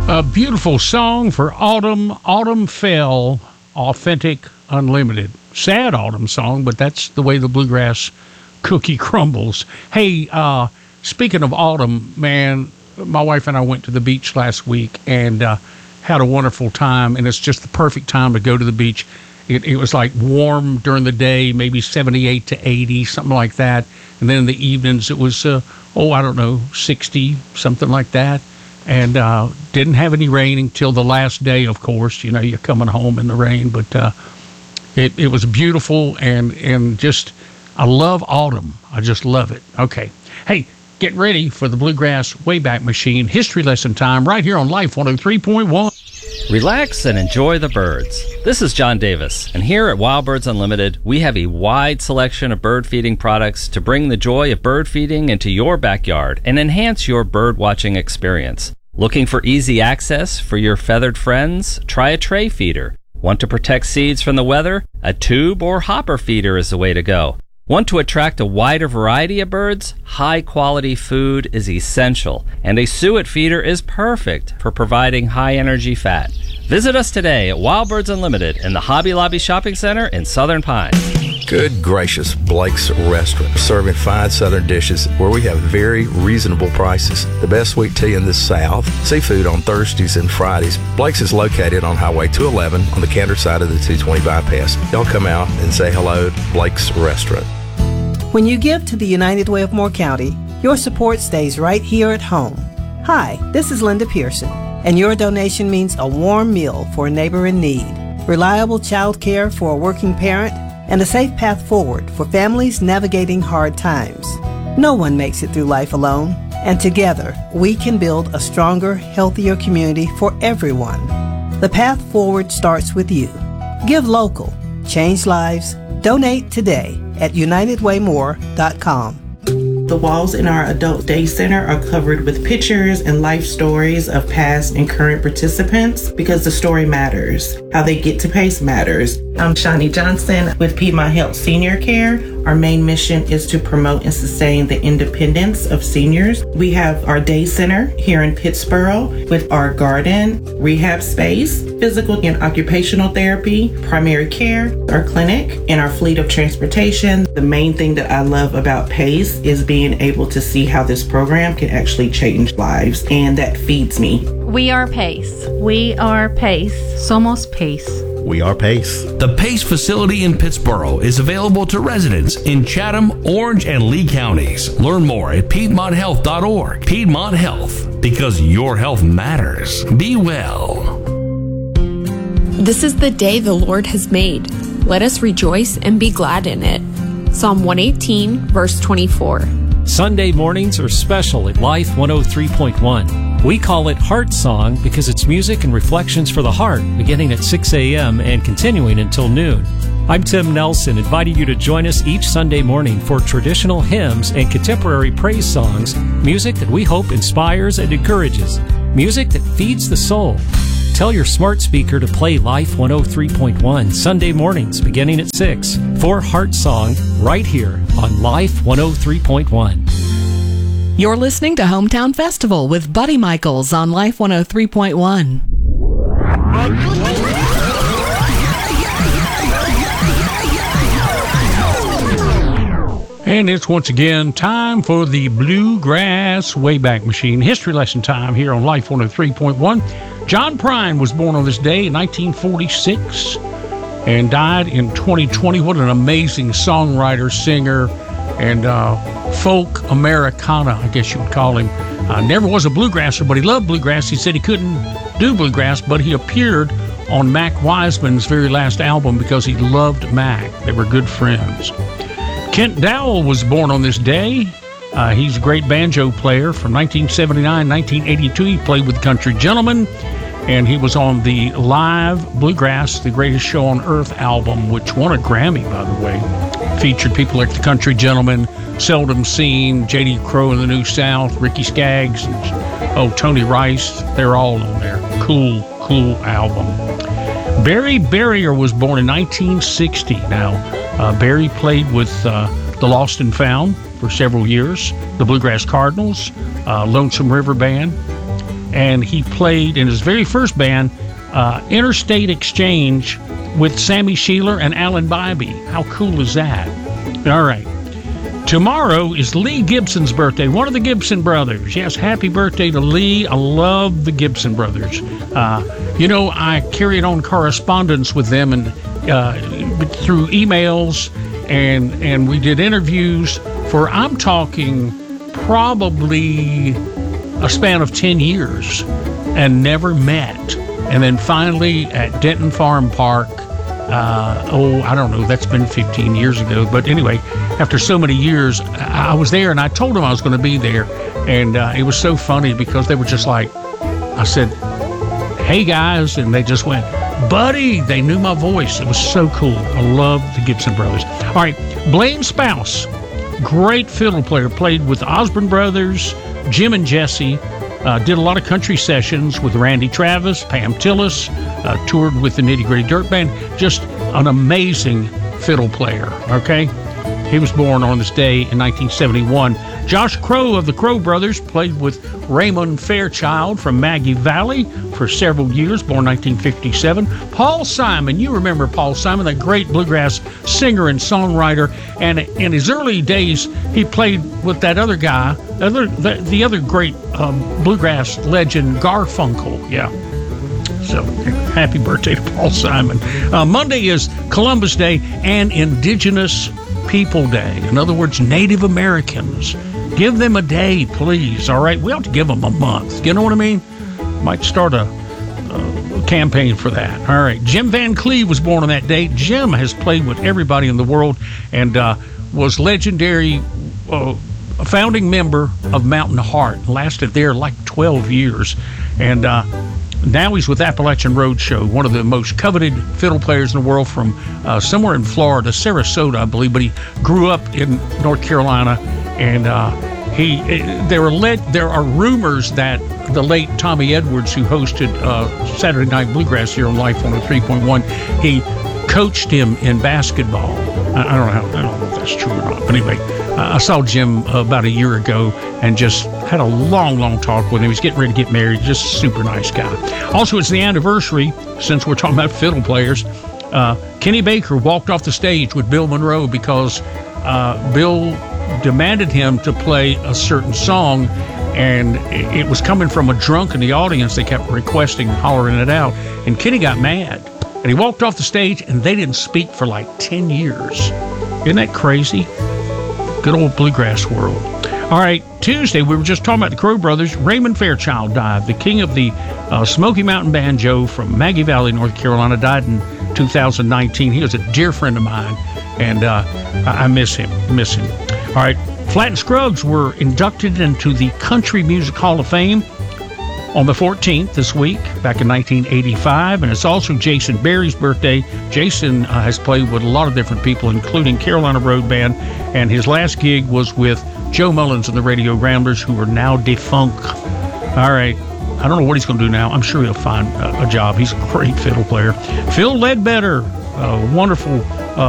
A beautiful song for autumn. Autumn fell, authentic, unlimited. Sad autumn song, but that's the way the bluegrass cookie crumbles. Hey, speaking of autumn, man, my wife and I went to the beach last week and had a wonderful time, and it's just the perfect time to go to the beach. It was like warm during the day, maybe 78 to 80, something like that. And then in the evenings, it was, 60, something like that. And didn't have any rain until the last day, of course. You know, you're coming home in the rain. But it was beautiful, and just, I love autumn. I just love it. Okay. Hey, get ready for the Bluegrass Wayback Machine history lesson time right here on Life 103.1. Relax and enjoy the birds. This is John Davis, and here at Wild Birds Unlimited, we have a wide selection of bird feeding products to bring the joy of bird feeding into your backyard and enhance your bird watching experience. Looking for easy access for your feathered friends? Try a tray feeder. Want to protect seeds from the weather? A tube or hopper feeder is the way to go. Want to attract a wider variety of birds? High-quality food is essential, and a suet feeder is perfect for providing high-energy fat. Visit us today at Wild Birds Unlimited in the Hobby Lobby Shopping Center in Southern Pines. Good gracious, Blake's Restaurant, serving fine southern dishes where we have very reasonable prices. The best sweet tea in the South, seafood on Thursdays and Fridays. Blake's is located on Highway 211 on the Cantor side of the 220 bypass. Y'all come out and say hello to Blake's Restaurant. When you give to the United Way of Moore County, your support stays right here at home. Hi, this is Linda Pearson, and your donation means a warm meal for a neighbor in need, reliable child care for a working parent, and a safe path forward for families navigating hard times. No one makes it through life alone, and together we can build a stronger, healthier community for everyone. The path forward starts with you. Give local, change lives, donate today at UnitedWayMore.com. The walls in our adult day center are covered with pictures and life stories of past and current participants because the story matters. How they get to PACE matters. I'm Shani Johnson with Piedmont Health Senior Care. Our main mission is to promote and sustain the independence of seniors. We have our day center here in Pittsboro with our garden, rehab space, physical and occupational therapy, primary care, our clinic, and our fleet of transportation. The main thing that I love about PACE is being able to see how this program can actually change lives, and that feeds me. We are PACE. We are PACE. Somos PACE. We are PACE. The PACE facility in Pittsboro is available to residents in Chatham, Orange, and Lee counties. Learn more at PiedmontHealth.org. Piedmont Health, because your health matters. Be well. This is the day the Lord has made. Let us rejoice and be glad in it. Psalm 118, verse 24. Sunday mornings are special at Life 103.1. We call it Heart Song because it's music and reflections for the heart, beginning at 6 a.m. and continuing until noon. I'm Tim Nelson, inviting you to join us each Sunday morning for traditional hymns and contemporary praise songs, music that we hope inspires and encourages, music that feeds the soul. Tell your smart speaker to play Life 103.1 Sunday mornings beginning at 6 for Heart Song right here on Life 103.1. You're listening to Hometown Festival with Buddy Michaels on Life 103.1. And it's once again time for the Bluegrass Wayback Machine history lesson time here on Life 103.1. John Prine was born on this day in 1946 and died in 2020. What an amazing songwriter, singer, and folk Americana, I guess you would call him. Never was a bluegrasser, but he loved bluegrass. He said he couldn't do bluegrass, but he appeared on Mac Wiseman's very last album because he loved Mac. They were good friends. Kent Dowell was born on this day. He's a great banjo player. From 1979 1982, he played with Country Gentlemen, and he was on the Live Bluegrass, the Greatest Show on Earth album, which won a Grammy, by the way. Featured people like the Country Gentlemen, Seldom Seen, J.D. Crowe and the New South, Ricky Skaggs, and, Tony Rice. They're all on there. Cool album. Barry Barrier was born in 1960. Now, Barry played with the Lost and Found for several years, the Bluegrass Cardinals, Lonesome River Band. and he played in his very first band, Interstate Exchange, with Sammy Sheeler and Alan Bybee. How cool is that? All right. Tomorrow is Lee Gibson's birthday, one of the Gibson brothers. Yes, happy birthday to Lee. I love the Gibson brothers. I carried on correspondence with them and through emails, and we did interviews for, I'm talking, probably a span of 10 years, and never met. And then finally at Denton Farm Park, I don't know, that's been 15 years ago. But anyway, after so many years, I was there, and I told them I was going to be there. And it was so funny because they were just like, I said, hey guys, and they just went, buddy. They knew my voice. It was so cool. I love the Gibson brothers. All right, Blaine Spouse, great fiddle player, played with the Osborne Brothers, Jim and Jesse, did a lot of country sessions with Randy Travis, Pam Tillis, toured with the Nitty Gritty Dirt Band. Just an amazing fiddle player, okay? He was born on this day in 1971. Josh Crow of the Crow Brothers played with Raymond Fairchild from Maggie Valley for several years, born 1957. Paul Simon, you remember Paul Simon, that great bluegrass singer and songwriter. And in his early days, he played with that other guy, the other great bluegrass legend, Garfunkel. Yeah. So, happy birthday to Paul Simon. Monday is Columbus Day and Indigenous People Day. In other words, Native Americans. Give them a day, please. All right, we ought to give them a month. You know what I mean? Might start a campaign for that. All right, Jim Van Cleve was born on that day. Jim has played with everybody in the world and was legendary, a founding member of Mountain Heart. Lasted there like 12 years. And now he's with Appalachian Roadshow, one of the most coveted fiddle players in the world from somewhere in Florida, Sarasota, I believe, but he grew up in North Carolina, and there are rumors that the late Tommy Edwards, who hosted Saturday Night Bluegrass here on Life 103.1, he coached him in basketball. I don't know if that's true or not, but anyway, I saw Jim about a year ago and just had a long talk with him. He's getting ready to get married. Just a super nice guy. Also, it's the anniversary, since we're talking about fiddle players. Kenny Baker walked off the stage with Bill Monroe because Bill demanded him to play a certain song, and it was coming from a drunk in the audience. They kept requesting, hollering it out, and Kenny got mad. And he walked off the stage, and they didn't speak for like 10 years. Isn't that crazy? Good old bluegrass world. All right, Tuesday, we were just talking about the Crow Brothers. Raymond Fairchild died. The king of the Smoky Mountain Banjo from Maggie Valley, North Carolina, died in 2019. He was a dear friend of mine, and I miss him. All right, Flatt and Scruggs were inducted into the Country Music Hall of Fame on the 14th this week, back in 1985, and it's also Jason Berry's birthday. Jason has played with a lot of different people, including Carolina Road Band, and his last gig was with Joe Mullins and the Radio Ramblers, who are now defunct. All right, I don't know what he's going to do now. I'm sure he'll find a job. He's a great fiddle player. Phil Ledbetter, a wonderful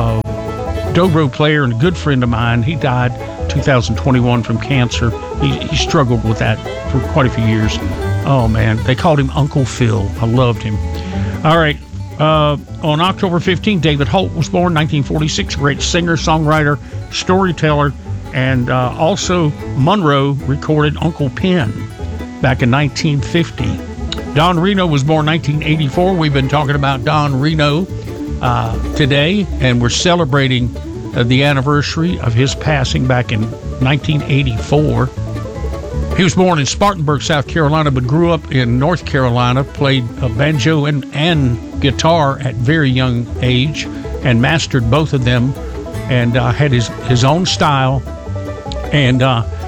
dobro player and a good friend of mine. He died 2021 from cancer. He struggled with that for quite a few years. Oh, man. They called him Uncle Phil. I loved him. All right. On October 15th, David Holt was born, 1946. Great singer, songwriter, storyteller, and also Monroe recorded Uncle Pen back in 1950. Don Reno was born 1984. We've been talking about Don Reno today, and we're celebrating the anniversary of his passing back in 1984. He was born in Spartanburg, South Carolina, but grew up in North Carolina, played banjo and guitar at very young age, and mastered both of them, and had his own style. And,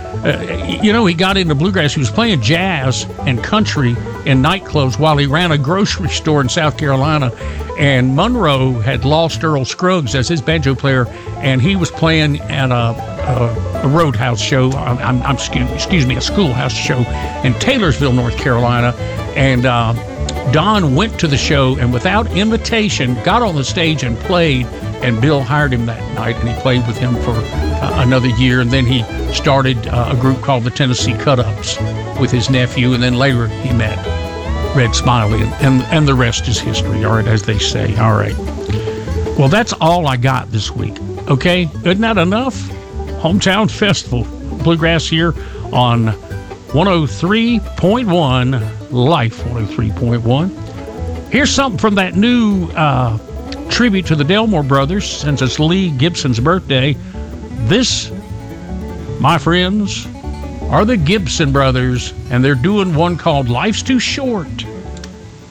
he got into bluegrass. He was playing jazz and country in nightclubs while he ran a grocery store in South Carolina. And Monroe had lost Earl Scruggs as his banjo player, and he was playing at a roadhouse show, a schoolhouse show in Taylorsville, North Carolina. And Don went to the show and without invitation got on the stage and played and Bill hired him that night, and he played with him for another year, and then he started a group called the Tennessee Cut-Ups with his nephew, and then later he met Red Smiley, and the rest is history, all right, as they say. All right. Well, that's all I got this week, okay? Isn't that enough? Hometown Festival, Bluegrass here on 103.1, Life 103.1. Here's something from that new tribute to the Delmore Brothers, since it's Lee Gibson's birthday. This, my friends, are the Gibson Brothers, and they're doing one called Life's Too Short.